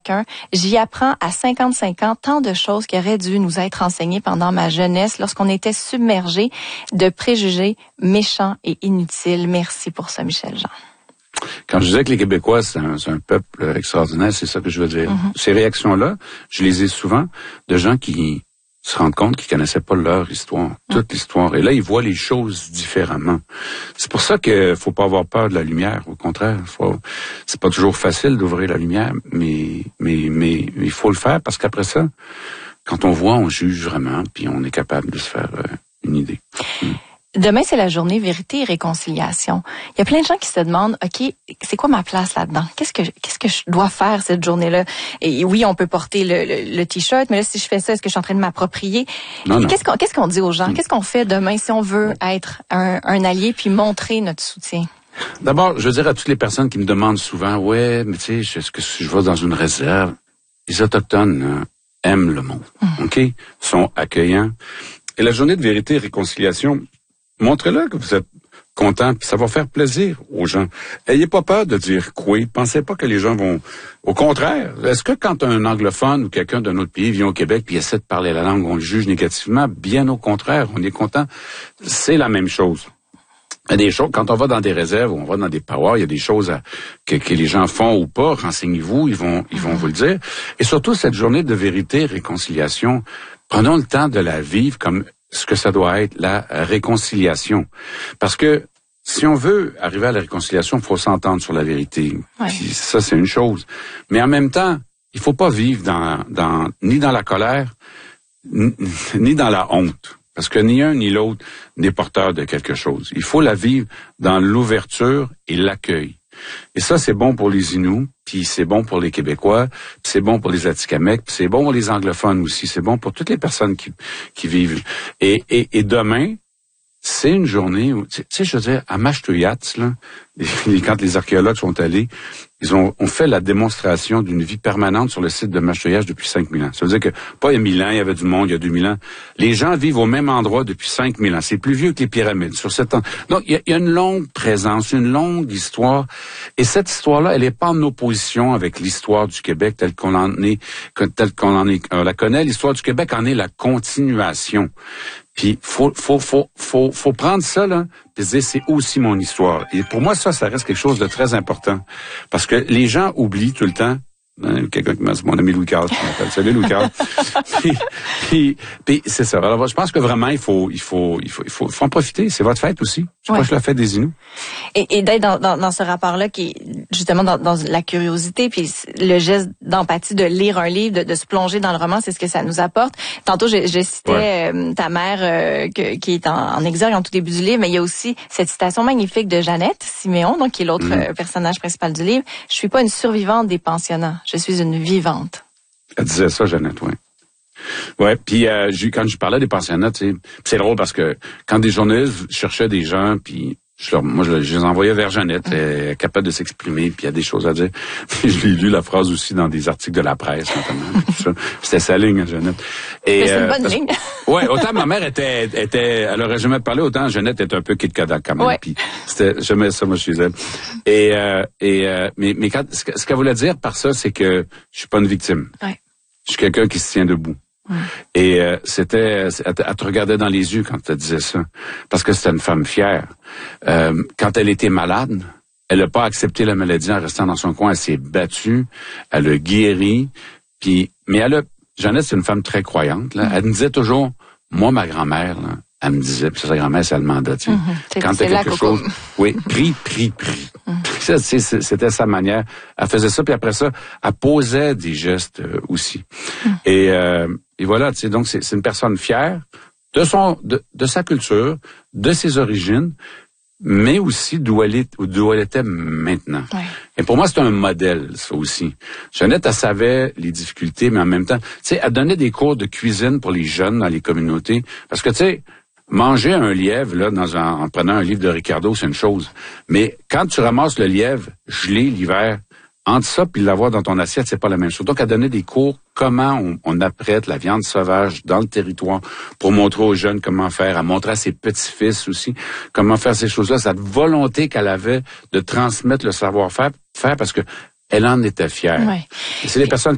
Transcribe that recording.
J'y apprends à 55 ans tant de choses qui auraient dû nous être enseignées pendant ma jeunesse lorsqu'on était submergés de préjugés méchants et inutiles. Merci pour ça, Michel Jean. Quand je disais que les Québécois, c'est un peuple extraordinaire, c'est ça que je veux dire. Ces réactions-là, je les ai souvent de gens qui se rendent compte qu'ils connaissaient pas leur histoire, toute l'histoire. Et là, ils voient les choses différemment. C'est pour ça qu'il faut pas avoir peur de la lumière. Au contraire, c'est pas toujours facile d'ouvrir la lumière, mais il faut le faire parce qu'après ça, quand on voit, on juge vraiment, puis on est capable de se faire une idée. Demain, c'est la journée vérité et réconciliation. Il y a plein de gens qui se demandent, OK, c'est quoi ma place là-dedans? Qu'est-ce que je dois faire cette journée-là? Et oui, on peut porter le T-shirt, mais là, si je fais ça, est-ce que je suis en train de m'approprier? Qu'est-ce qu'on dit aux gens? Qu'est-ce qu'on fait demain si on veut être un allié puis montrer notre soutien? D'abord, je veux dire à toutes les personnes qui me demandent souvent, ouais, mais tu sais, est-ce que je vais dans une réserve? Les Autochtones aiment le monde, OK? Sont accueillants. Et la journée de vérité et réconciliation, montrez-leur que vous êtes content, puis ça va faire plaisir aux gens. Ayez pas peur de dire quoi. Pensez pas que les gens vont... Au contraire, est-ce que quand un anglophone ou quelqu'un d'un autre pays vient au Québec puis essaie de parler la langue, on le juge négativement? Bien au contraire, on est content. C'est la même chose. Il y a des choses, quand on va dans des réserves ou on va dans des powwows, il y a des choses que les gens font ou pas, renseignez-vous, ils vont vous le dire. Et surtout, cette journée de vérité et réconciliation, prenons le temps de la vivre comme ce que ça doit être, la réconciliation. Parce que si on veut arriver à la réconciliation, il faut s'entendre sur la vérité. Ouais. Puis ça, c'est une chose. Mais en même temps, il faut pas vivre ni dans la colère, ni dans la honte. Parce que ni un ni l'autre n'est porteur de quelque chose. Il faut la vivre dans l'ouverture et l'accueil. Et ça, c'est bon pour les Inuits, puis c'est bon pour les Québécois, puis c'est bon pour les Atikamekw, puis c'est bon pour les anglophones aussi. C'est bon pour toutes les personnes qui vivent. Et demain, c'est une journée où, tu sais, je veux dire, à Mashtuyats, là, quand les archéologues sont allés, ils ont fait la démonstration d'une vie permanente sur le site de Mashtuyats depuis 5000 ans. Ça veut dire que, pas il y a 1000 ans, il y avait du monde, il y a 2000 ans. Les gens vivent au même endroit depuis 5000 ans. C'est plus vieux que les pyramides. Donc, il y a une longue présence, une longue histoire. Et cette histoire-là, elle n'est pas en opposition avec l'histoire du Québec telle qu'on la connaît. L'histoire du Québec en est la continuation. Puis faut prendre ça là, puis se dire c'est aussi mon histoire. Et pour moi ça reste quelque chose de très important parce que les gens oublient tout le temps. Quelqu'un qui m'a dit mon ami Louis Carl, qui m'appelle. Salut Louis Carl. puis c'est ça. Alors je pense que vraiment il faut en profiter. C'est votre fête aussi. Je crois que je la fête des Inuits. Et d'être dans ce rapport-là qui est justement dans la curiosité puis le geste d'empathie de lire un livre, de se plonger dans le roman, c'est ce que ça nous apporte. Tantôt je citais ta mère qui est en exergue en tout début du livre, mais il y a aussi cette citation magnifique de Jeannette Siméon, donc qui est l'autre personnage principal du livre. Je suis pas une survivante des pensionnats. Je suis une vivante. Elle disait ça, Jeannette, oui. Ouais, puis quand je parlais des pensionnats, tu sais, c'est drôle parce que quand des journalistes cherchaient des gens, puis je les envoyais vers Jeannette, elle est capable de s'exprimer, puis il y a des choses à dire. Puis je l'ai lu la phrase aussi dans des articles de la presse, notamment. Tout ça. C'était sa ligne, Jeannette. Et c'est une bonne ligne. Ouais, autant ma mère elle aurait jamais parlé, autant Jeannette était un peu Kit Kodak quand même. Ouais. Puis j'aimais ça moi chez elle. Mais ce qu'elle voulait dire par ça, c'est que je suis pas une victime. Ouais. Je suis quelqu'un qui se tient debout. Et elle te regardait dans les yeux quand elle te disait ça, parce que c'était une femme fière. Quand elle était malade, elle n'a pas accepté la maladie en restant dans son coin. Elle s'est battue, elle a guéri. Mais Jeannette, c'est une femme très croyante. Là. Elle me disait toujours, moi, ma grand-mère, là, elle me disait, puis sa grand-mère, c'est Allemande, tu sais. Quand t'as quelque chose, oui, prie. Ça, c'était sa manière. Elle faisait ça, puis après ça, elle posait des gestes aussi. Et voilà, tu sais, donc c'est une personne fière de sa culture, de ses origines, mais aussi d'où elle était maintenant. Ouais. Et pour moi, c'est un modèle, ça aussi. Jeannette, elle savait les difficultés, mais en même temps, tu sais, elle donnait des cours de cuisine pour les jeunes dans les communautés, parce que, tu sais, manger un lièvre, là, en prenant un livre de Ricardo, c'est une chose. Mais quand tu ramasses le lièvre gelé l'hiver, entre ça puis l'avoir dans ton assiette, c'est pas la même chose. Donc, elle donnait des cours comment on apprête la viande sauvage dans le territoire pour montrer aux jeunes comment faire, à montrer à ses petits-fils aussi comment faire ces choses-là. Cette volonté qu'elle avait de transmettre le savoir-faire parce que elle en était fière. Ouais. C'est des personnes